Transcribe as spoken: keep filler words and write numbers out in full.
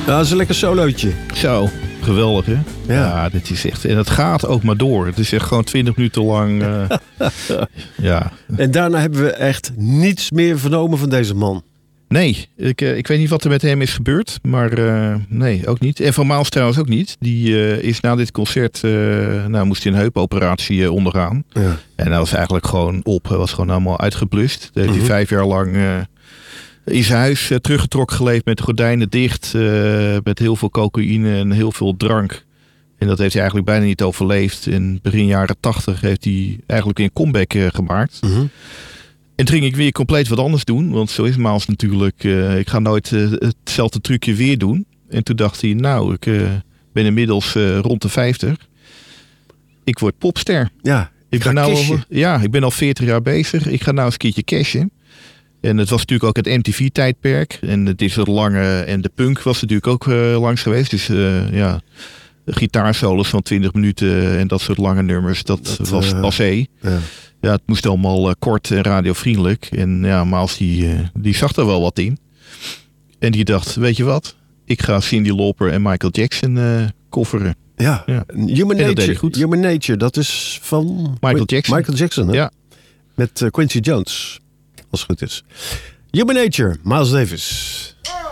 dat is een lekker solootje. Zo, geweldig hè? Ja. Ja, dit is echt... En het gaat ook maar door. Het is echt gewoon twintig minuten lang... Uh, ja. En daarna hebben we echt niets meer vernomen van deze man. Nee, ik, uh, ik weet niet wat er met hem is gebeurd. Maar uh, nee, ook niet. En Van Maals trouwens ook niet. Die uh, is na dit concert... Uh, nou, moest hij een heupoperatie uh, ondergaan. Ja. En dat was eigenlijk gewoon op. Hij was gewoon allemaal uitgeblust. Dat heeft hij Mm-hmm. vijf jaar lang... Uh, in zijn huis uh, teruggetrokken geleefd met de gordijnen dicht. Uh, met heel veel cocaïne en heel veel drank. En dat heeft hij eigenlijk bijna niet overleefd. In begin jaren tachtig heeft hij eigenlijk een comeback uh, gemaakt. Mm-hmm. En toen ging ik weer compleet wat anders doen. Want zo is Maals natuurlijk. Uh, ik ga nooit uh, hetzelfde trucje weer doen. En toen dacht hij, nou, ik uh, ben inmiddels uh, rond de vijftig. Ik word popster. Ja, ik ben nou al, ja, ik ben al veertig jaar bezig. Ik ga nou eens een keertje cashen. En het was natuurlijk ook het M T V-tijdperk. En het is het lange. En de punk was natuurlijk ook uh, langs geweest. Dus uh, ja, gitaarsolos van twintig minuten en dat soort lange nummers. Dat, dat was uh, passé. Ja. Ja, het moest allemaal uh, kort en radiovriendelijk. En ja, Maals die, uh, die zag er wel wat in. En die dacht, weet je wat? Ik ga Cyndi Lauper en Michael Jackson uh, coveren. Ja, ja. Human, Nature, goed. Human Nature, dat is van Michael Jackson. Michael Jackson, hè? Ja. Met uh, Quincy Jones, als het goed is. Human Nature, Miles Davis.